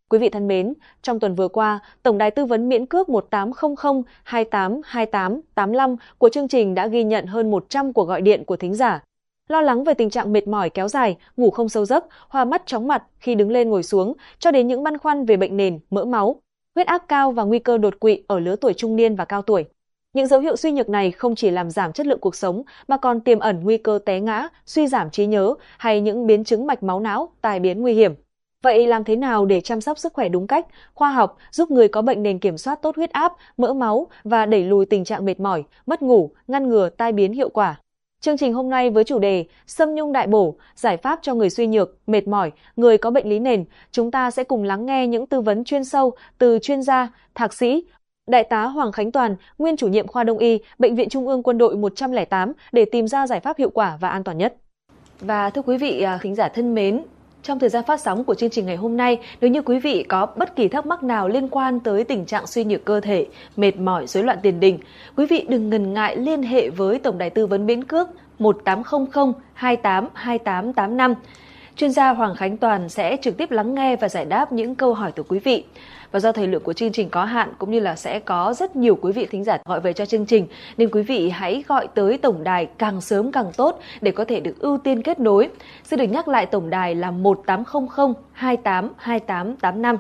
Quý vị thân mến, trong tuần vừa qua, Tổng đài tư vấn miễn cước 1800 28 28 85 của chương trình đã ghi nhận hơn 100 cuộc gọi điện của thính giả. Lo lắng về tình trạng mệt mỏi kéo dài, ngủ không sâu giấc, hoa mắt chóng mặt khi đứng lên ngồi xuống, cho đến những băn khoăn về bệnh nền, mỡ máu, huyết áp cao và nguy cơ đột quỵ ở lứa tuổi trung niên và cao tuổi. Những dấu hiệu suy nhược này không chỉ làm giảm chất lượng cuộc sống mà còn tiềm ẩn nguy cơ té ngã, suy giảm trí nhớ hay những biến chứng mạch máu não, tai biến nguy hiểm. Vậy làm thế nào để chăm sóc sức khỏe đúng cách, khoa học giúp người có bệnh nền kiểm soát tốt huyết áp, mỡ máu và đẩy lùi tình trạng mệt mỏi, mất ngủ, ngăn ngừa tai biến hiệu quả? Chương trình hôm nay với chủ đề Sâm Nhung Đại Bổ, giải pháp cho người suy nhược, mệt mỏi, người có bệnh lý nền, chúng ta sẽ cùng lắng nghe những tư vấn chuyên sâu từ chuyên gia, thạc sĩ, Đại tá Hoàng Khánh Toàn, nguyên chủ nhiệm khoa Đông y, Bệnh viện Trung ương Quân đội 108 để tìm ra giải pháp hiệu quả và an toàn nhất. Và thưa quý vị khán giả thân mến, trong thời gian phát sóng của chương trình ngày hôm nay, nếu như quý vị có bất kỳ thắc mắc nào liên quan tới tình trạng suy nhược cơ thể, mệt mỏi, rối loạn tiền đình, quý vị đừng ngần ngại liên hệ với Tổng đài tư vấn miễn cước 1800 28 28 85. Chuyên gia Hoàng Khánh Toàn sẽ trực tiếp lắng nghe và giải đáp những câu hỏi từ quý vị. Và do thời lượng của chương trình có hạn cũng như là sẽ có rất nhiều quý vị thính giả gọi về cho chương trình, nên quý vị hãy gọi tới tổng đài càng sớm càng tốt để có thể được ưu tiên kết nối. Xin được nhắc lại tổng đài là 1800 28 28 85.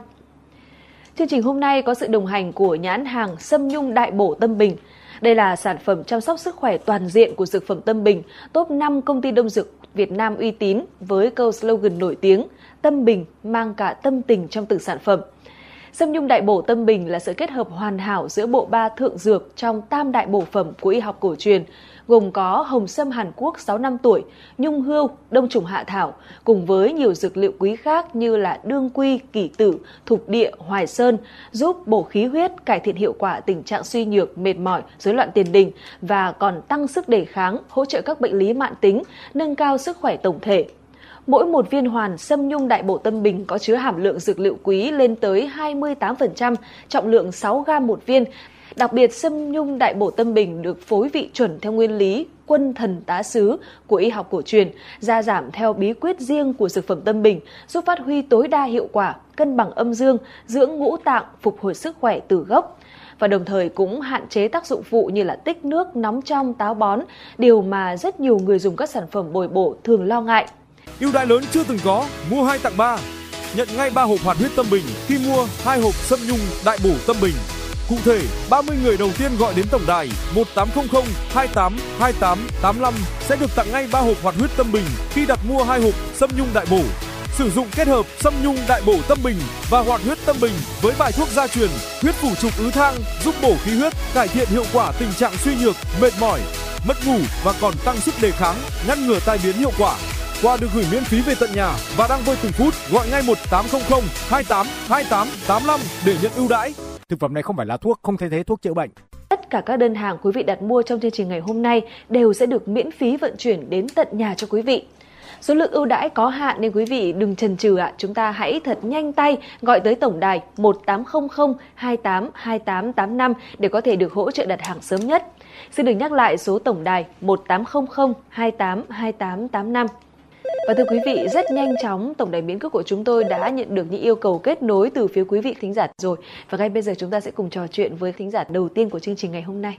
Chương trình hôm nay có sự đồng hành của nhãn hàng Sâm Nhung Đại Bổ Tâm Bình. Đây là sản phẩm chăm sóc sức khỏe toàn diện của dược phẩm Tâm Bình, top 5 công ty đông dược Việt Nam uy tín với câu slogan nổi tiếng Tâm Bình mang cả tâm tình trong từng sản phẩm. Sâm Nhung Đại Bổ Tâm Bình là sự kết hợp hoàn hảo giữa bộ ba thượng dược trong tam đại bổ phẩm của y học cổ truyền, gồm có hồng sâm Hàn Quốc 6 năm tuổi, nhung hươu, đông trùng hạ thảo, cùng với nhiều dược liệu quý khác như là đương quy, kỷ tử, thục địa, hoài sơn, giúp bổ khí huyết, cải thiện hiệu quả tình trạng suy nhược, mệt mỏi, rối loạn tiền đình và còn tăng sức đề kháng, hỗ trợ các bệnh lý mãn tính, nâng cao sức khỏe tổng thể. Mỗi một viên hoàn Sâm Nhung Đại Bổ Tâm Bình có chứa hàm lượng dược liệu quý lên tới 28%, trọng lượng 6 gram một viên. Đặc biệt, Sâm Nhung Đại Bổ Tâm Bình được phối vị chuẩn theo nguyên lý quân thần tá sứ của y học cổ truyền, gia giảm theo bí quyết riêng của dược phẩm Tâm Bình, giúp phát huy tối đa hiệu quả, cân bằng âm dương, dưỡng ngũ tạng, phục hồi sức khỏe từ gốc. Và đồng thời cũng hạn chế tác dụng phụ như là tích nước, nóng trong, táo bón, điều mà rất nhiều người dùng các sản phẩm bồi bổ thường lo ngại. Ưu đãi lớn chưa từng có, mua 2 tặng 3. Nhận ngay 3 hộp hoạt huyết Tâm Bình khi mua 2 hộp Sâm Nhung Đại Bổ Tâm Bình. Cụ thể, 30 người đầu tiên gọi đến tổng đài 1800 28 28 85 sẽ được tặng ngay 3 hộp hoạt huyết Tâm Bình khi đặt mua 2 hộp Sâm Nhung Đại Bổ. Sử dụng kết hợp Sâm Nhung Đại Bổ Tâm Bình và hoạt huyết Tâm Bình với bài thuốc gia truyền huyết phủ trục ứ thang giúp bổ khí huyết, cải thiện hiệu quả tình trạng suy nhược, mệt mỏi, mất ngủ và còn tăng sức đề kháng, ngăn ngừa tai biến hiệu quả. Quà được gửi miễn phí về tận nhà và đăng vơi từng phút. Gọi ngay 1800 28 28 85 để nhận ưu đãi. Thực phẩm này không phải là thuốc, không thay thế thuốc chữa bệnh. Tất cả các đơn hàng quý vị đặt mua trong chương trình ngày hôm nay đều sẽ được miễn phí vận chuyển đến tận nhà cho quý vị. Số lượng ưu đãi có hạn nên quý vị đừng chần chừ ạ. Chúng ta hãy thật nhanh tay gọi tới tổng đài 1800 28 28 85 để có thể được hỗ trợ đặt hàng sớm nhất. Xin được nhắc lại số tổng đài 1800 28 28 85. Và thưa quý vị, rất nhanh chóng tổng đài miễn cước của chúng tôi đã nhận được những yêu cầu kết nối từ phía quý vị thính giả rồi. Và ngay bây giờ chúng ta sẽ cùng trò chuyện với thính giả đầu tiên của chương trình ngày hôm nay.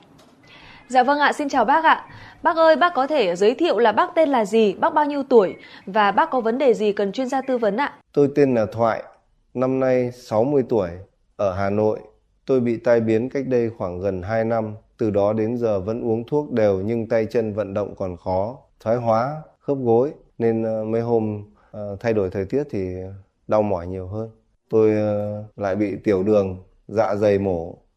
Dạ vâng ạ, xin chào bác ạ. Bác ơi, bác có thể giới thiệu là bác tên là gì, bác bao nhiêu tuổi và bác có vấn đề gì cần chuyên gia tư vấn ạ? Tôi tên là Thoại, năm nay 60 tuổi, ở Hà Nội. Tôi bị tai biến cách đây khoảng gần 2 năm. Từ đó đến giờ vẫn uống thuốc đều nhưng tay chân vận động còn khó, thoái hóa, khớp gối. Nên mấy hôm thay đổi thời tiết thì đau mỏi nhiều hơn. Tôi lại bị tiểu đường, dạ dày mổ,